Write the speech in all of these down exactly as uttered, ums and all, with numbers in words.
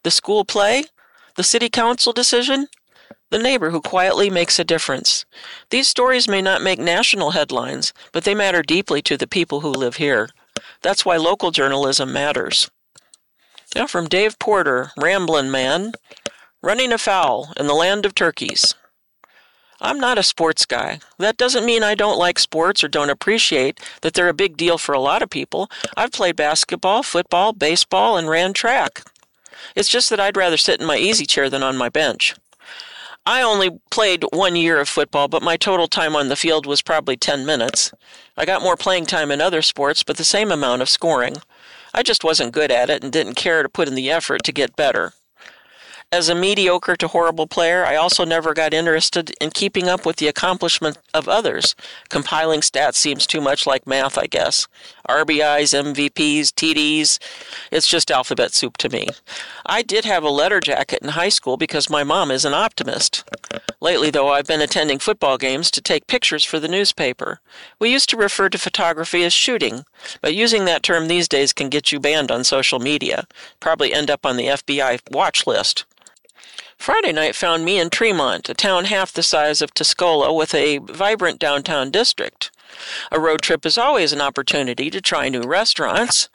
The school play? The city council decision? The neighbor who quietly makes a difference. These stories may not make national headlines, but they matter deeply to the people who live here. That's why local journalism matters. Now from Dave Porter, Ramblin' Man, running afoul in the land of turkeys. I'm not a sports guy. That doesn't mean I don't like sports or don't appreciate that they're a big deal for a lot of people. I've played basketball, football, baseball, and ran track. It's just that I'd rather sit in my easy chair than on my bench. I only played one year of football, but my total time on the field was probably ten minutes. I got more playing time in other sports, but the same amount of scoring. I just wasn't good at it and didn't care to put in the effort to get better. As a mediocre to horrible player, I also never got interested in keeping up with the accomplishment of others. Compiling stats seems too much like math, I guess. R B Is, M V Ps, T Ds, it's just alphabet soup to me. I did have a letter jacket in high school because my mom is an optimist. Lately, though, I've been attending football games to take pictures for the newspaper. We used to refer to photography as shooting, but using that term these days can get you banned on social media. Probably end up on the F B I watch list. Friday night found me in Tremont, a town half the size of Tuscola with a vibrant downtown district. A road trip is always an opportunity to try new restaurants.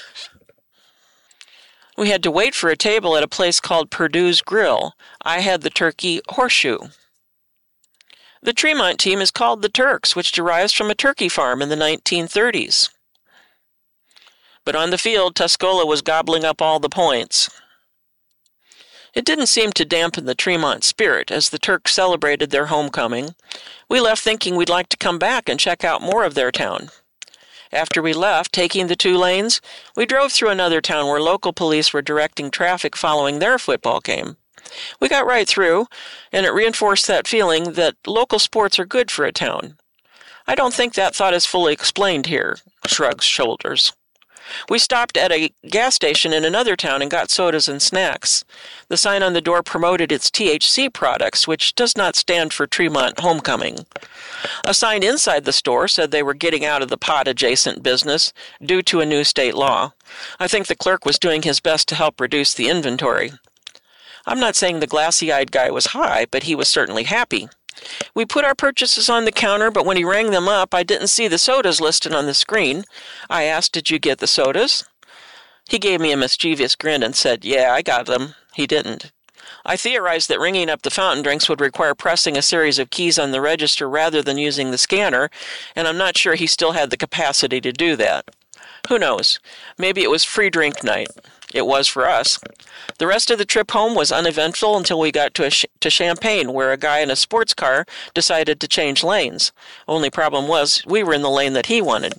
We had to wait for a table at a place called Perdue's Grill. I had the turkey horseshoe. The Tremont team is called the Turks, which derives from a turkey farm in the nineteen thirties. But on the field, Tuscola was gobbling up all the points. It didn't seem to dampen the Tremont spirit as the Turks celebrated their homecoming. We left thinking we'd like to come back and check out more of their town. After we left, taking the two lanes, we drove through another town where local police were directing traffic following their football game. We got right through, and it reinforced that feeling that local sports are good for a town. I don't think that thought is fully explained here, shrugs shoulders. We stopped at a gas station in another town and got sodas and snacks. The sign on the door promoted its T H C products, which does not stand for Tremont Homecoming. A sign inside the store said they were getting out of the pot-adjacent business due to a new state law. I think the clerk was doing his best to help reduce the inventory. I'm not saying the glassy-eyed guy was high, but he was certainly happy. We put our purchases on the counter, but when he rang them up, I didn't see the sodas listed on the screen. I asked, "Did you get the sodas?" He gave me a mischievous grin and said, "Yeah, I got them." He didn't. I theorized that ringing up the fountain drinks would require pressing a series of keys on the register rather than using the scanner, and I'm not sure he still had the capacity to do that. Who knows? Maybe it was free drink night. It was for us. The rest of the trip home was uneventful until we got to, a sh- to Champaign, where a guy in a sports car decided to change lanes. Only problem was, we were in the lane that he wanted.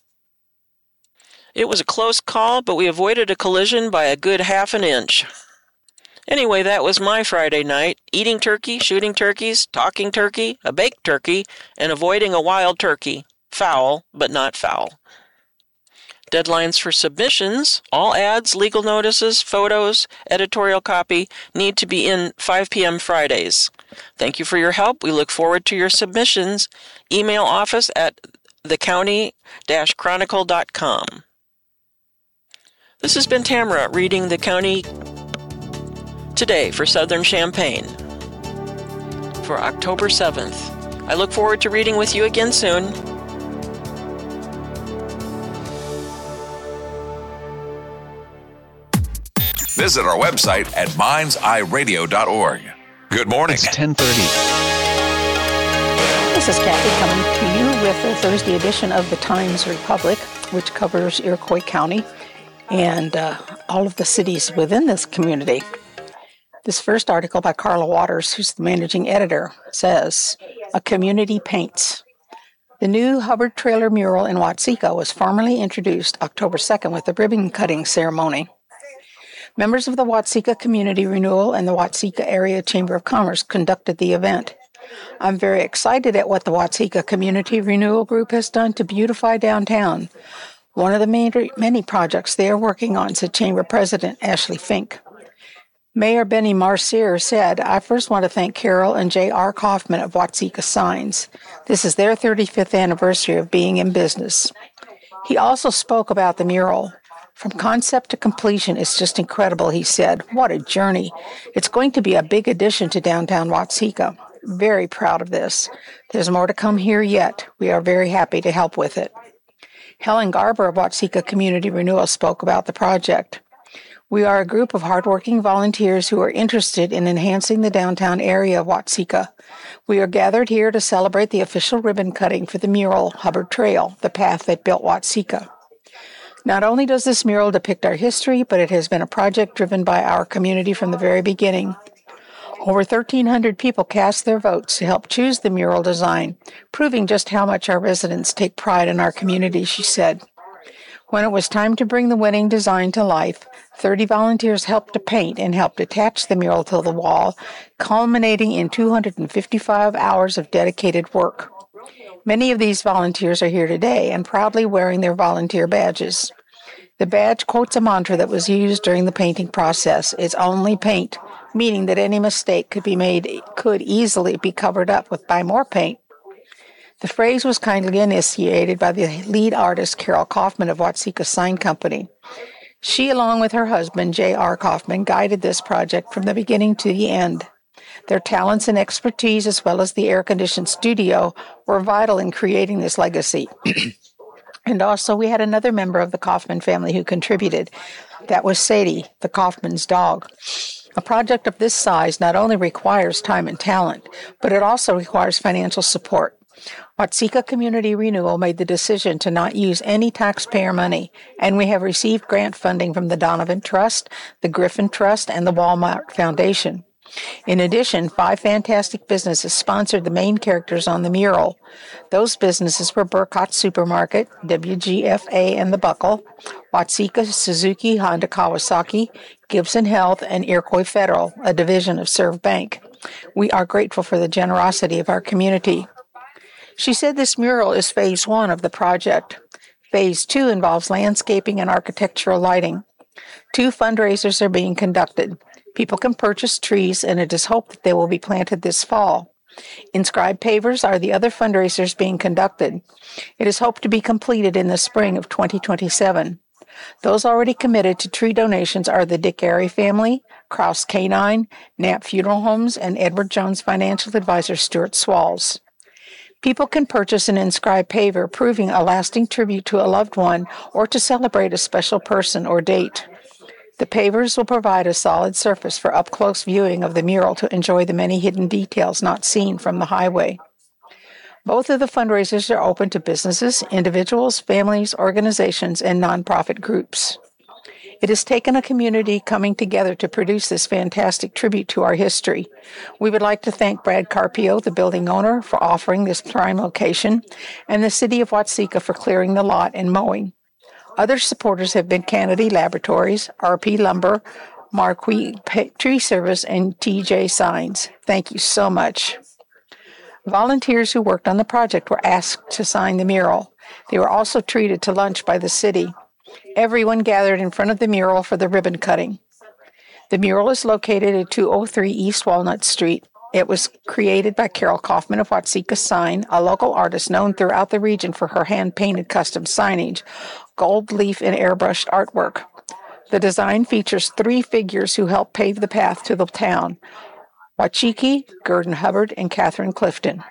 It was a close call, but we avoided a collision by a good half an inch. Anyway, that was my Friday night, eating turkey, shooting turkeys, talking turkey, a baked turkey, and avoiding a wild turkey. Foul, but not foul. Deadlines for submissions, all ads, legal notices, photos, editorial copy need to be in five p.m. Fridays. Thank you for your help. We look forward to your submissions. Email office at the county dash chronicle dot com. This has been Tamara reading the County Today for Southern Champaign for October seventh. I look forward to reading with you again soon. Visit our website at minds eye radio dot org. Good morning. It's ten thirty. This is Kathy coming to you with the Thursday edition of the Times Republic, which covers Iroquois County and uh, all of the cities within this community. This first article by Carla Waters, who's the managing editor, says, "A Community Paints." The new Hubbard Trailer mural in Watseka was formally introduced October second with a ribbon-cutting ceremony. Members of the Watseka Community Renewal and the Watseka Area Chamber of Commerce conducted the event. I'm very excited at what the Watseka Community Renewal Group has done to beautify downtown. One of the many, many projects they are working on, said Chamber President Ashley Fink. Mayor Benny Marcier said, "I first want to thank Carol and J R Kaufman of Watseka Signs. This is their thirty-fifth anniversary of being in business." He also spoke about the mural. From concept to completion, it's just incredible, he said. What a journey. It's going to be a big addition to downtown Watseka. Very proud of this. There's more to come here yet. We are very happy to help with it. Helen Garber of Watseka Community Renewal spoke about the project. We are a group of hardworking volunteers who are interested in enhancing the downtown area of Watseka. We are gathered here to celebrate the official ribbon cutting for the mural, Hubbard Trail, the path that built Watseka. Not only does this mural depict our history, but it has been a project driven by our community from the very beginning. Over thirteen hundred people cast their votes to help choose the mural design, proving just how much our residents take pride in our community, she said. When it was time to bring the winning design to life, thirty volunteers helped to paint and helped attach the mural to the wall, culminating in two hundred fifty-five hours of dedicated work. Many of these volunteers are here today and proudly wearing their volunteer badges. The badge quotes a mantra that was used during the painting process: "It's only paint," meaning that any mistake could be made could easily be covered up with by more paint. The phrase was kindly initiated by the lead artist Carol Kaufman of Watseka Sign Company. She, along with her husband, J R Kaufman, guided this project from the beginning to the end. Their talents and expertise, as well as the air-conditioned studio, were vital in creating this legacy. And also, we had another member of the Kaufman family who contributed. That was Sadie, the Kaufman's dog. A project of this size not only requires time and talent, but it also requires financial support. Watseka Community Renewal made the decision to not use any taxpayer money, and we have received grant funding from the Donovan Trust, the Griffin Trust, and the Walmart Foundation. In addition, five fantastic businesses sponsored the main characters on the mural. Those businesses were Burkott Supermarket, W G F A and the Buckle, Watseka, Suzuki, Honda, Kawasaki, Gibson Health, and Iroquois Federal, a division of Serve Bank. We are grateful for the generosity of our community. She said this mural is phase one of the project. Phase two involves landscaping and architectural lighting. Two fundraisers are being conducted. People can purchase trees, and it is hoped that they will be planted this fall. Inscribed pavers are the other fundraisers being conducted. It is hoped to be completed in the spring of twenty twenty-seven. Those already committed to tree donations are the Dick Airy family, Kraus Canine, Knapp Funeral Homes, and Edward Jones financial advisor Stuart Swalls. People can purchase an inscribed paver proving a lasting tribute to a loved one or to celebrate a special person or date. The pavers will provide a solid surface for up-close viewing of the mural to enjoy the many hidden details not seen from the highway. Both of the fundraisers are open to businesses, individuals, families, organizations, and nonprofit groups. It has taken a community coming together to produce this fantastic tribute to our history. We would like to thank Brad Carpio, the building owner, for offering this prime location, and the City of Watseka for clearing the lot and mowing. Other supporters have been Kennedy Laboratories, R P Lumber, Marquis Tree Service, and T J Signs. Thank you so much. Volunteers who worked on the project were asked to sign the mural. They were also treated to lunch by the city. Everyone gathered in front of the mural for the ribbon cutting. The mural is located at two oh three East Walnut Street. It was created by Carol Kaufman of Watseka Sign, a local artist known throughout the region for her hand-painted custom signage, gold leaf, and airbrushed artwork. The design features three figures who helped pave the path to the town: Wachiki, Gurdon Hubbard, and Catherine Clifton.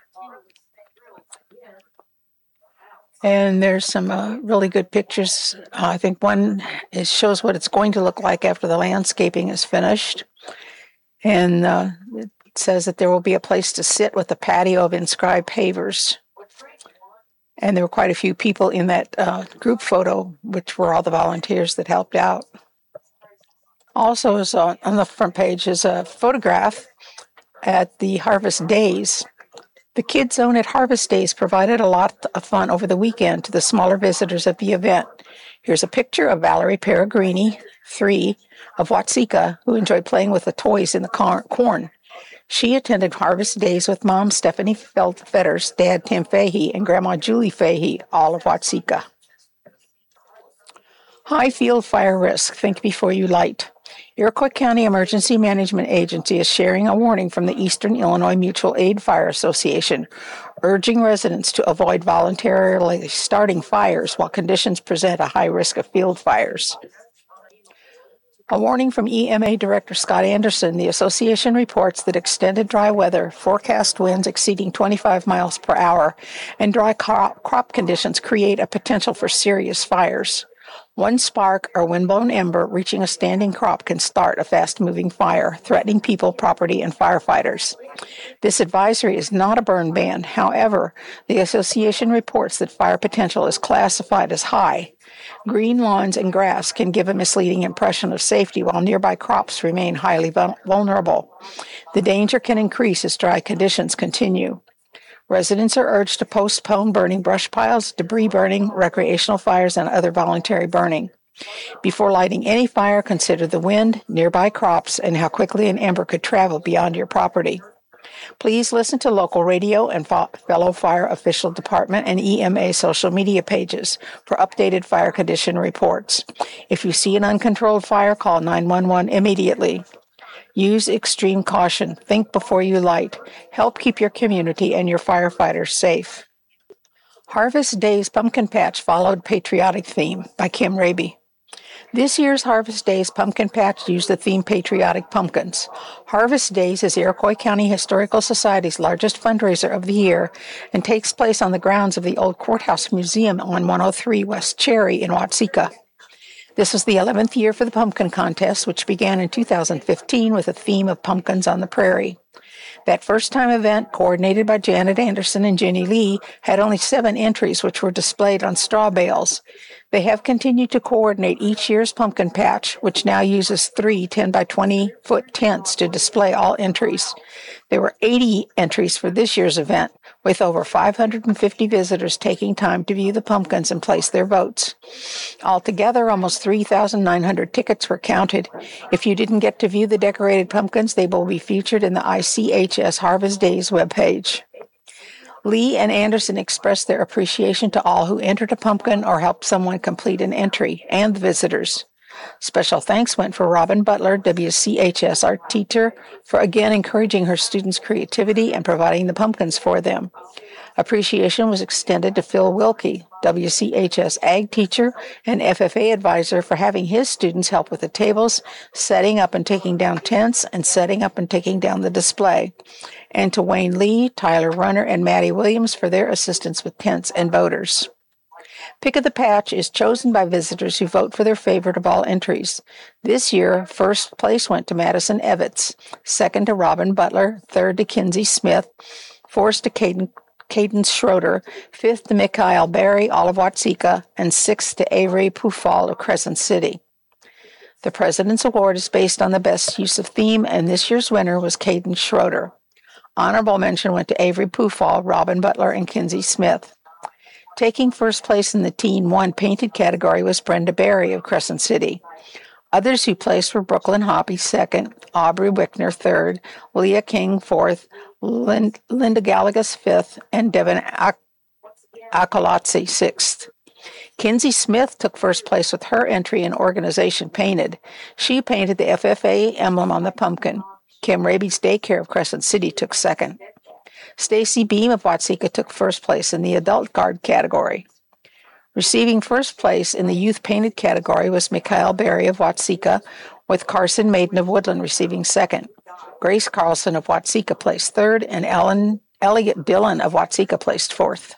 And there's some uh, really good pictures. Uh, I think one is, shows what it's going to look like after the landscaping is finished. And uh, it says that there will be a place to sit with a patio of inscribed pavers. And there were quite a few people in that uh, group photo, which were all the volunteers that helped out. Also, is on, on the front page is a photograph at the Harvest Days. The Kids Zone at Harvest Days provided a lot of fun over the weekend to the smaller visitors of the event. Here's a picture of Valerie Peregrini, three, of Watseka, who enjoyed playing with the toys in the corn. She attended Harvest Days with Mom Stephanie Fetters, Dad Tim Fahey, and Grandma Julie Fahey, all of Watseka. High field fire risk. Think before you light. Iroquois County Emergency Management Agency is sharing a warning from the Eastern Illinois Mutual Aid Fire Association, urging residents to avoid voluntarily starting fires while conditions present a high risk of field fires. A warning from E M A Director Scott Anderson. The association reports that extended dry weather, forecast winds exceeding twenty-five miles per hour, and dry crop, crop conditions create a potential for serious fires. One spark or windblown ember reaching a standing crop can start a fast-moving fire, threatening people, property, and firefighters. This advisory is not a burn ban. However, the association reports that fire potential is classified as high. Green lawns and grass can give a misleading impression of safety while nearby crops remain highly vulnerable. The danger can increase as dry conditions continue. Residents are urged to postpone burning brush piles, debris burning, recreational fires, and other voluntary burning. Before lighting any fire, consider the wind, nearby crops, and how quickly an ember could travel beyond your property. Please listen to local radio and fellow fire official department and E M A social media pages for updated fire condition reports. If you see an uncontrolled fire, call nine one one immediately. Use extreme caution. Think before you light. Help keep your community and your firefighters safe. Harvest Days Pumpkin Patch followed Patriotic Theme by Kim Raby. This year's Harvest Days Pumpkin Patch used the theme Patriotic Pumpkins. Harvest Days is Iroquois County Historical Society's largest fundraiser of the year and takes place on the grounds of the old Courthouse Museum on one oh three West Cherry in Watseka. This was the eleventh year for the pumpkin contest, which began in two thousand fifteen with a theme of pumpkins on the prairie. That first-time event, coordinated by Janet Anderson and Jenny Lee, had only seven entries, which were displayed on straw bales. They have continued to coordinate each year's pumpkin patch, which now uses three ten by twenty foot tents to display all entries. There were eighty entries for this year's event, with over five hundred fifty visitors taking time to view the pumpkins and place their votes. Altogether, almost three thousand nine hundred tickets were counted. If you didn't get to view the decorated pumpkins, they will be featured in the I C H S Harvest Days webpage. Lee and Anderson expressed their appreciation to all who entered a pumpkin or helped someone complete an entry, and the visitors. Special thanks went for Robin Butler, W C H S art teacher, for again encouraging her students' creativity and providing the pumpkins for them. Appreciation was extended to Phil Wilkie, W C H S ag teacher and F F A advisor, for having his students help with the tables, setting up and taking down tents, and setting up and taking down the display. And to Wayne Lee, Tyler Runner, and Maddie Williams for their assistance with tents and voters. Pick of the Patch is chosen by visitors who vote for their favorite of all entries. This year, first place went to Madison Evitz, second to Robin Butler, third to Kinsey Smith, fourth to Caden, Cadence Schroeder, fifth to Mikhail Berry, all of Watseka, and sixth to Avery Pufall of Crescent City. The President's Award is based on the best use of theme, and this year's winner was Cadence Schroeder. Honorable mention went to Avery Pufall, Robin Butler, and Kinsey Smith. Taking first place in the Teen One painted category was Brenda Berry of Crescent City. Others who placed were Brooklyn Hoppy second, Aubrey Wickner third, Leah King fourth, Lind- Linda Gallagher fifth, and Devin Ak- Akalotzi sixth. Kinsey Smith took first place with her entry in Organization Painted. She painted the F F A emblem on the pumpkin. Kim Raby's Daycare of Crescent City took second. Stacy Beam of Watseka took first place in the Adult Guard category. Receiving first place in the Youth Painted category was Mikhail Berry of Watseka, with Carson Maiden of Woodland receiving second. Grace Carlson of Watseka placed third, and Ellen Elliott Dillon of Watseka placed fourth.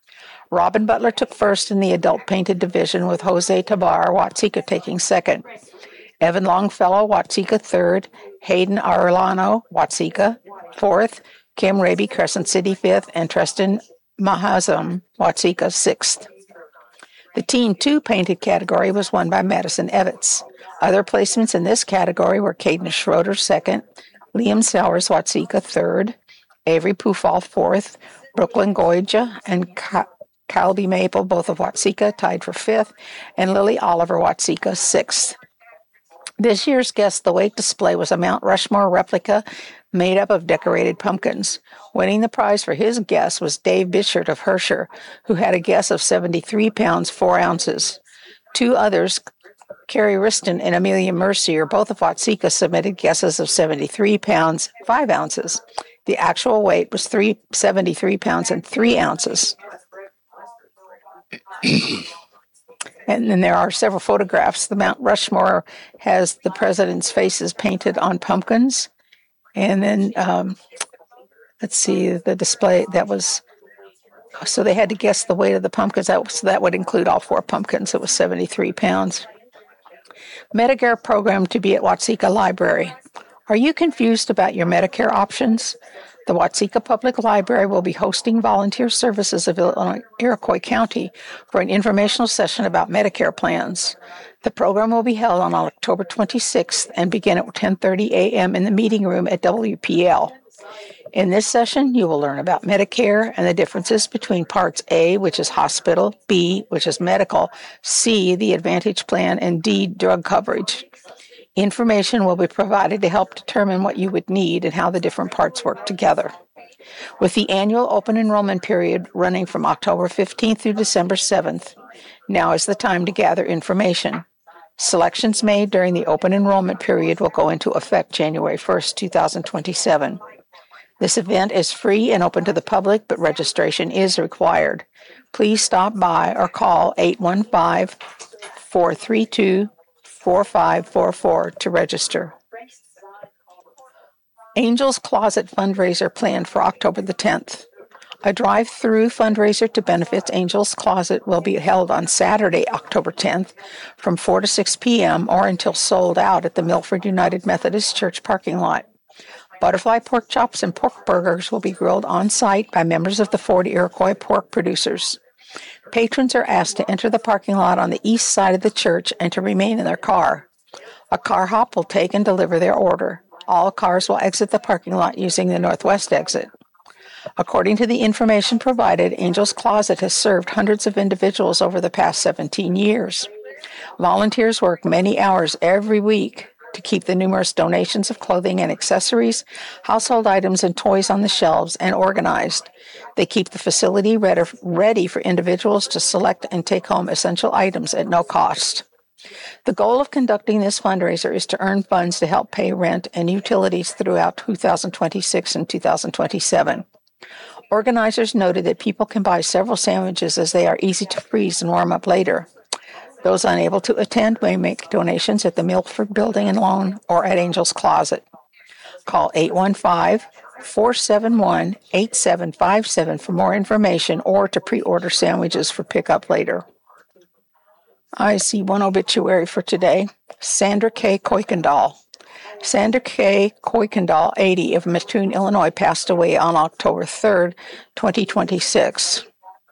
Robin Butler took first in the Adult Painted division, with Jose Tabar, Watseka, taking second. Evan Longfellow, Watseka, third. Hayden Arellano, Watseka, fourth. Kim Raby, Crescent City, fifth. And Tristan Mahazam, Watseka, sixth. The Teen two painted category was won by Madison Evitz. Other placements in this category were Caden Schroeder, second. Liam Sellers, Watseka, third. Avery Pufall, fourth. Brooklyn Goija and Ka- Calby Maple, both of Watseka, tied for fifth. And Lily Oliver, Watseka, sixth. This year's Guess the Weight display was a Mount Rushmore replica made up of decorated pumpkins. Winning the prize for his guess was Dave Bichard of Herscher, who had a guess of seventy-three pounds, four ounces. Two others Carrie Riston and Amelia Mercier, both of Watseka, submitted guesses of seventy-three pounds, five ounces. The actual weight was three, seventy-three pounds and three ounces. And then there are several photographs. The Mount Rushmore has the president's faces painted on pumpkins. And then, um, let's see, the display that was, so they had to guess the weight of the pumpkins. That, so that would include all four pumpkins. It was seventy-three pounds. Medicare program to be at Watseka Library. Are you confused about your Medicare options? The Watseka Public Library will be hosting volunteer services of Illinois, Iroquois County for an informational session about Medicare plans. The program will be held on October twenty-sixth and begin at ten thirty a.m. in the meeting room at W P L. In this session, you will learn about Medicare and the differences between Parts A, which is hospital, B, which is medical, C, the Advantage Plan, and D, drug coverage. Information will be provided to help determine what you would need and how the different parts work together. With the annual open enrollment period running from October fifteenth through December seventh, now is the time to gather information. Selections made during the open enrollment period will go into effect January first, twenty twenty-seven. This event is free and open to the public, but registration is required. Please stop by or call eight one five, four three two, four five four four to register. Angel's Closet fundraiser planned for October the tenth. A drive-through fundraiser to benefit Angel's Closet will be held on Saturday, October tenth, from four to six p.m. or until sold out at the Milford United Methodist Church parking lot. Butterfly pork chops and pork burgers will be grilled on site by members of the Ford Iroquois pork producers. Patrons are asked to enter the parking lot on the east side of the church and to remain in their car. A car hop will take and deliver their order. All cars will exit the parking lot using the northwest exit. According to the information provided, Angel's Closet has served hundreds of individuals over the past seventeen years. Volunteers work many hours every week to keep the numerous donations of clothing and accessories, household items, and toys on the shelves and organized. They keep the facility ready for individuals to select and take home essential items at no cost. The goal of conducting this fundraiser is to earn funds to help pay rent and utilities throughout two thousand twenty-six and two thousand twenty-seven. Organizers noted that people can buy several sandwiches as they are easy to freeze and warm up later. Those unable to attend may make donations at the Milford Building and Loan or at Angel's Closet. Call eight one five, four seven one, eight seven five seven for more information or to pre-order sandwiches for pickup later. I see one obituary for today. Sandra K. Kuykendall. Sandra K. Kuykendall, eighty, of Mattoon, Illinois, passed away on October third, twenty twenty-six.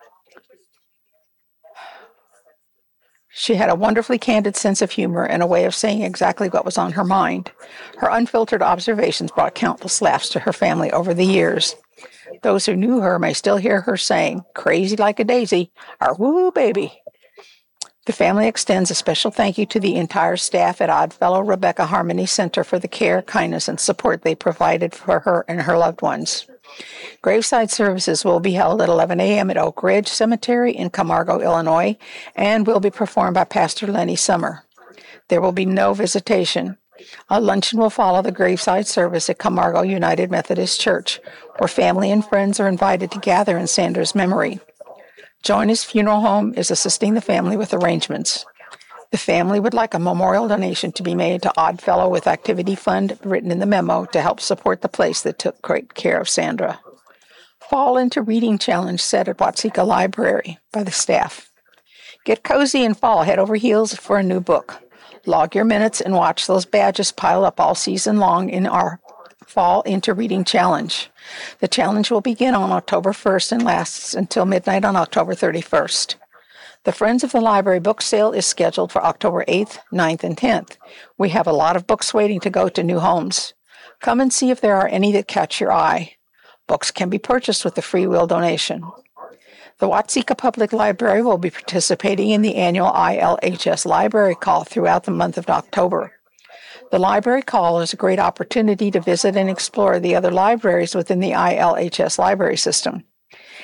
She had a wonderfully candid sense of humor and a way of saying exactly what was on her mind. Her unfiltered observations brought countless laughs to her family over the years. Those who knew her may still hear her saying, "Crazy like a daisy," or "Woo, baby." The family extends a special thank you to the entire staff at Oddfellow Rebecca Harmony Center for the care, kindness, and support they provided for her and her loved ones. Graveside services will be held at eleven a.m. at Oak Ridge Cemetery in Camargo, Illinois, and will be performed by Pastor Lenny Summer. There will be no visitation. A luncheon will follow the graveside service at Camargo United Methodist Church, where family and friends are invited to gather in Sandra's memory. Joyner's Funeral Home is assisting the family with arrangements. The family would like a memorial donation to be made to Oddfellow with Activity Fund written in the memo to help support the place that took great care of Sandra. Fall into Reading Challenge set at Watseka Library by the staff. Get cozy and fall head over heels for a new book. Log your minutes and watch those badges pile up all season long in our Fall into Reading Challenge. The challenge will begin on October first and lasts until midnight on October thirty-first. The Friends of the Library book sale is scheduled for October eighth, ninth, and tenth. We have a lot of books waiting to go to new homes. Come and see if there are any that catch your eye. Books can be purchased with a free will donation. The Watseka Public Library will be participating in the annual I L H S Library Call throughout the month of October. The Library Call is a great opportunity to visit and explore the other libraries within the I L H S library system.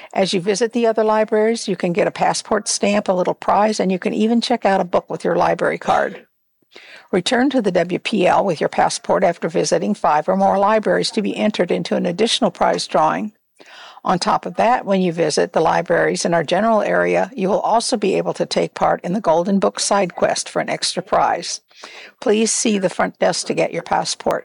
As you visit the other libraries, you can get a passport stamp, a little prize, and you can even check out a book with your library card. Return to the W P L with your passport after visiting five or more libraries to be entered into an additional prize drawing. On top of that, when you visit the libraries in our general area, you will also be able to take part in the Golden Book Side Quest for an extra prize. Please see the front desk to get your passport.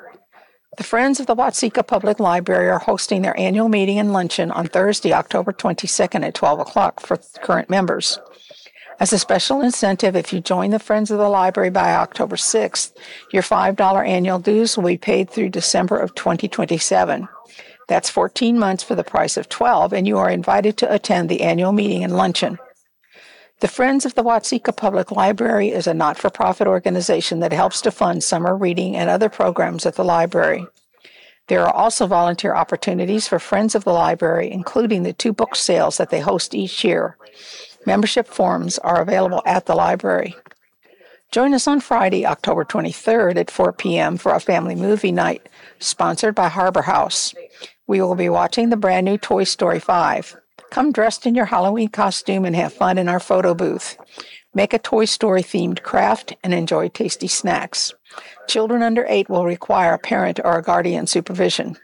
The Friends of the Watseka Public Library are hosting their annual meeting and luncheon on Thursday, October twenty-second at twelve o'clock for current members. As a special incentive, if you join the Friends of the Library by October sixth, your five dollars annual dues will be paid through December of twenty twenty-seven. That's fourteen months for the price of twelve, and you are invited to attend the annual meeting and luncheon. The Friends of the Watseka Public Library is a not-for-profit organization that helps to fund summer reading and other programs at the library. There are also volunteer opportunities for Friends of the Library, including the two book sales that they host each year. Membership forms are available at the library. Join us on Friday, October twenty-third at four p.m. for a family movie night, sponsored by Harbor House. We will be watching the brand new Toy Story five. Come dressed in your Halloween costume and have fun in our photo booth. Make a Toy Story-themed craft and enjoy tasty snacks. Children under eight will require a parent or a guardian supervision.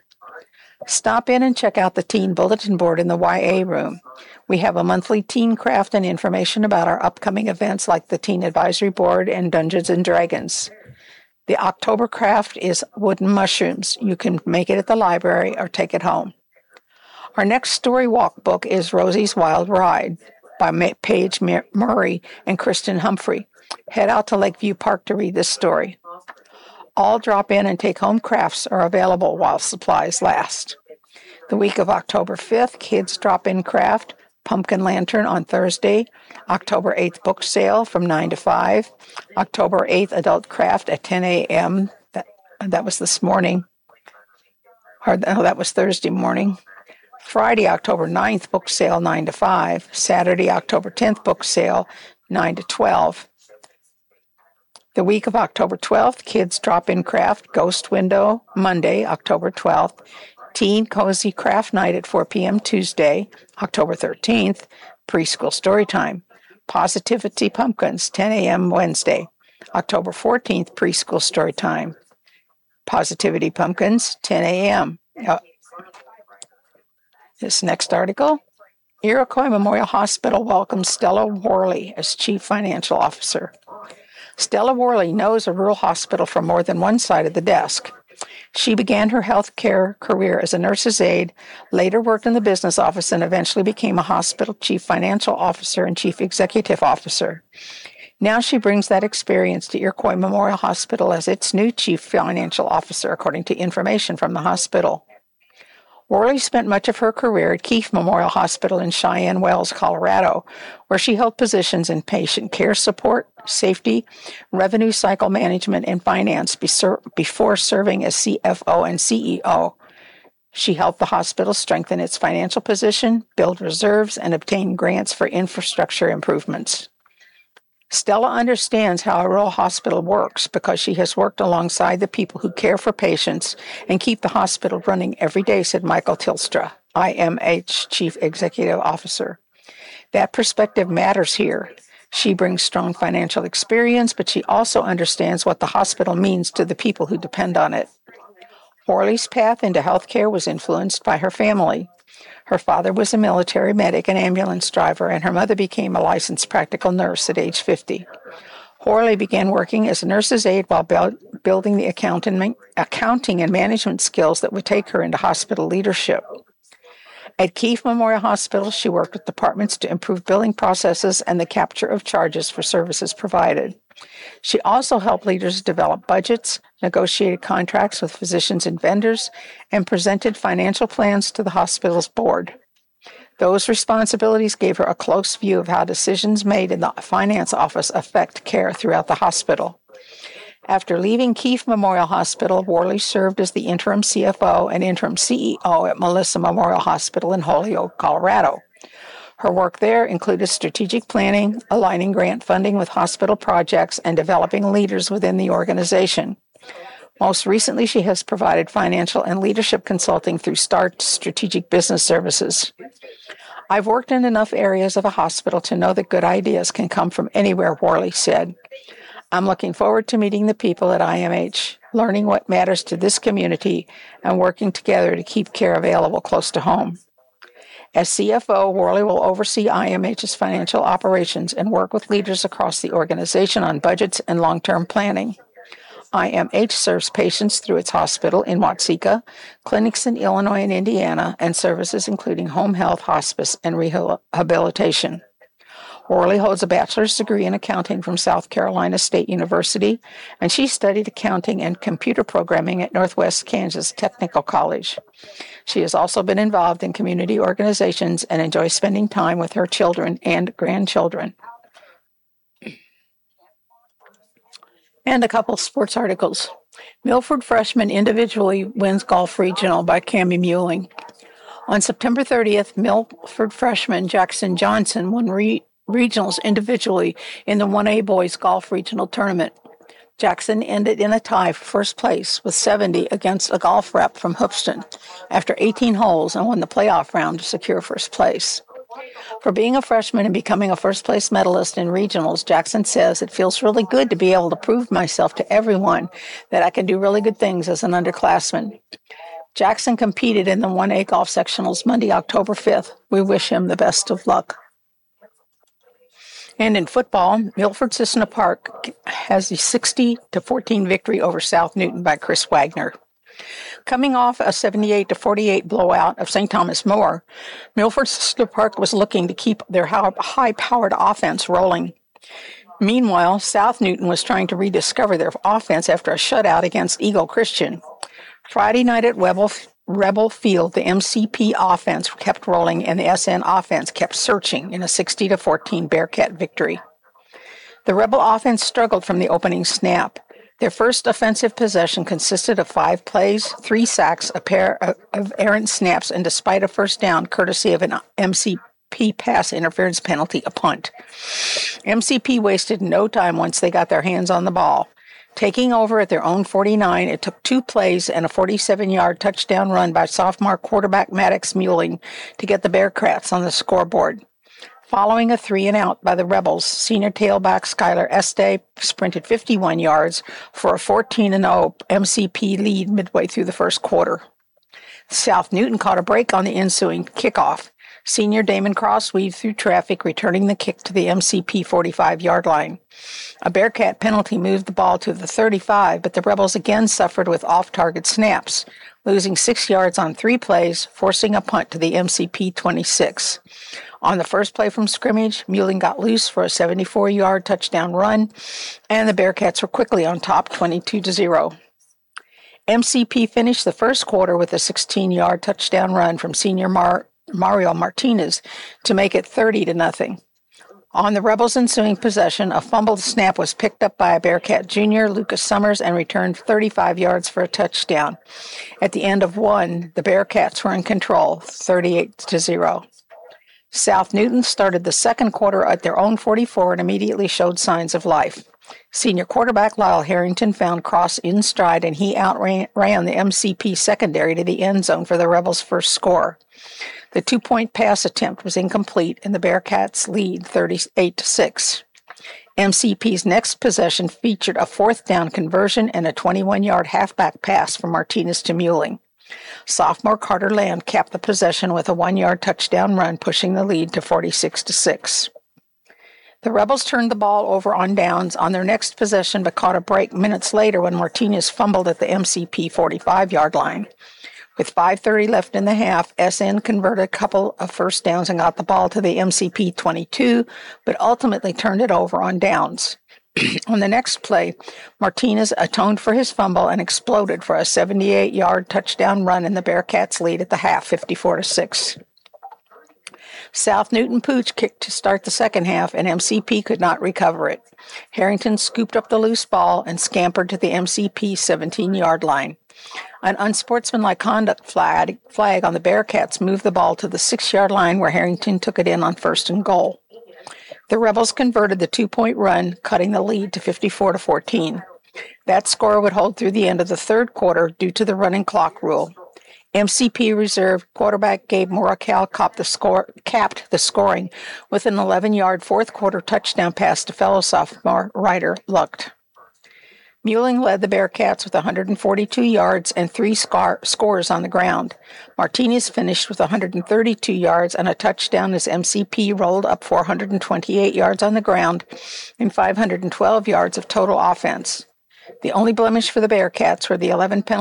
Stop in and check out the teen bulletin board in the Y A room. We have a monthly teen craft and information about our upcoming events like the Teen Advisory Board and Dungeons and Dragons. The October craft is wooden mushrooms. You can make it at the library or take it home. Our next story walk book is Rosie's Wild Ride by Paige Murray and Kristen Humphrey. Head out to Lakeview Park to read this story. All drop-in and take-home crafts are available while supplies last. The week of October fifth, Kids Drop-In Craft, Pumpkin Lantern on Thursday, October eighth book sale from nine to five, October eighth adult craft at ten a.m. That, that was this morning. Or, no, that was Thursday morning. Friday, October ninth, book sale, nine to five. Saturday, October tenth, book sale, nine to twelve. The week of October twelfth, Kids Drop-In Craft, Ghost Window, Monday, October twelfth. Teen Cozy Craft Night at four p.m. Tuesday, October thirteenth. Preschool Storytime. Positivity Pumpkins, ten a.m. Wednesday, October fourteenth. Preschool Storytime. Positivity Pumpkins, ten a.m. Uh, This next article, Iroquois Memorial Hospital welcomes Stella Worley as Chief Financial Officer. Stella Worley knows a rural hospital from more than one side of the desk. She began her healthcare career as a nurse's aide, later worked in the business office, and eventually became a hospital chief financial officer and chief executive officer. Now she brings that experience to Iroquois Memorial Hospital as its new chief financial officer, according to information from the hospital. Worley spent much of her career at Keefe Memorial Hospital in Cheyenne Wells, Colorado, where she held positions in patient care support, safety, revenue cycle management, and finance before serving as C F O and C E O. She helped the hospital strengthen its financial position, build reserves, and obtain grants for infrastructure improvements. Stella understands how a rural hospital works because she has worked alongside the people who care for patients and keep the hospital running every day, said Michael Tilstra, I M H Chief Executive Officer. That perspective matters here. She brings strong financial experience, but she also understands what the hospital means to the people who depend on it. Worley's path into healthcare was influenced by her family. Her father was a military medic and ambulance driver, and her mother became a licensed practical nurse at age fifty. Worley began working as a nurse's aide while build, building the accounting, accounting and management skills that would take her into hospital leadership. At Keefe Memorial Hospital, she worked with departments to improve billing processes and the capture of charges for services provided. She also helped leaders develop budgets, negotiated contracts with physicians and vendors, and presented financial plans to the hospital's board. Those responsibilities gave her a close view of how decisions made in the finance office affect care throughout the hospital. After leaving Keefe Memorial Hospital, Worley served as the interim C F O and interim C E O at Melissa Memorial Hospital in Holyoke, Colorado. Her work there included strategic planning, aligning grant funding with hospital projects, and developing leaders within the organization. Most recently, she has provided financial and leadership consulting through START Strategic Business Services. I've worked in enough areas of a hospital to know that good ideas can come from anywhere, Worley said. I'm looking forward to meeting the people at I M H, learning what matters to this community, and working together to keep care available close to home. As C F O, Worley will oversee I M H's financial operations and work with leaders across the organization on budgets and long-term planning. I M H serves patients through its hospital in Watseka, clinics in Illinois and Indiana, and services including home health, hospice, and rehabilitation. Worley holds a bachelor's degree in accounting from South Carolina State University, and she studied accounting and computer programming at Northwest Kansas Technical College. She has also been involved in community organizations and enjoys spending time with her children and grandchildren. And a couple sports articles. Milford freshman individually wins golf regional by Cammie Muehling. On September thirtieth, Milford freshman Jackson Johnson won re- regionals individually in the one A boys golf regional tournament. Jackson ended in a tie for first place with seventy against a golf rep from Hoopston after eighteen holes and won the playoff round to secure first place. For being a freshman and becoming a first-place medalist in regionals, Jackson says, it feels really good to be able to prove myself to everyone that I can do really good things as an underclassman. Jackson competed in the one A golf sectionals Monday, October fifth. We wish him the best of luck. And in football, Milford Cissna Park has a sixty to fourteen victory over South Newton by Chris Wagner. Coming off a seventy-eight to forty-eight blowout of Saint Thomas More, Milford Cissna Park was looking to keep their high-powered offense rolling. Meanwhile, South Newton was trying to rediscover their offense after a shutout against Eagle Christian. Friday night at Rebel, Rebel Field, the M C P offense kept rolling and the S N offense kept searching in a sixty to fourteen Bearcat victory. The Rebel offense struggled from the opening snap. Their first offensive possession consisted of five plays, three sacks, a pair of errant snaps, and despite a first down, courtesy of an M C P pass interference penalty, a punt. M C P wasted no time once they got their hands on the ball. Taking over at their own forty-nine, it took two plays and a forty-seven-yard touchdown run by sophomore quarterback Maddox Muehling to get the Bearcats on the scoreboard. Following a three and out by the Rebels, senior tailback Skylar Este sprinted fifty-one yards for a fourteen and oh M C P lead midway through the first quarter. South Newton caught a break on the ensuing kickoff. Senior Damon Cross weaved through traffic, returning the kick to the M C P forty-five-yard line. A Bearcat penalty moved the ball to the thirty-five, but the Rebels again suffered with off-target snaps, losing six yards on three plays, forcing a punt to the M C P twenty-six. On the first play from scrimmage, Muehling got loose for a seventy-four-yard touchdown run, and the Bearcats were quickly on top twenty-two to zero. M C P finished the first quarter with a sixteen-yard touchdown run from senior Mar- Mario Martinez to make it thirty to nothing. On the Rebels' ensuing possession, a fumbled snap was picked up by a Bearcat junior, Lucas Summers, and returned thirty-five yards for a touchdown. At the end of one, the Bearcats were in control, thirty-eight to zero. South Newton started the second quarter at their own forty-four and immediately showed signs of life. Senior quarterback Lyle Harrington found Cross in stride, and he outran ran the M C P secondary to the end zone for the Rebels' first score. The two-point pass attempt was incomplete, and the Bearcats lead thirty-eight to six. M C P's next possession featured a fourth down conversion and a twenty-one-yard halfback pass from Martinez to Muehling. Sophomore Carter Land capped the possession with a one-yard touchdown run, pushing the lead to forty-six to six. The Rebels turned the ball over on downs on their next possession, but caught a break minutes later when Martinez fumbled at the M C P forty-five-yard line. With five thirty left in the half, S N converted a couple of first downs and got the ball to the M C P twenty-two, but ultimately turned it over on downs. On the next play, Martinez atoned for his fumble and exploded for a seventy-eight-yard touchdown run in the Bearcats' lead at the half, fifty-four to six. South Newton Pooch kicked to start the second half, and M C P could not recover it. Harrington scooped up the loose ball and scampered to the M C P seventeen-yard line. An unsportsmanlike conduct flag, flag on the Bearcats moved the ball to the six-yard line where Harrington took it in on first and goal. The Rebels converted the two-point run, cutting the lead to fifty-four to fourteen. That score would hold through the end of the third quarter due to the running clock rule. M C P reserve quarterback Gabe Moracal capped the, score, capped the scoring with an eleven-yard fourth-quarter touchdown pass to fellow sophomore Ryder Lucht. Muehling led the Bearcats with one hundred forty-two yards and three scar- scores on the ground. Martinez finished with one hundred thirty-two yards and a touchdown as M C P rolled up four hundred twenty-eight yards on the ground and five hundred twelve yards of total offense. The only blemish for the Bearcats were the eleven penalties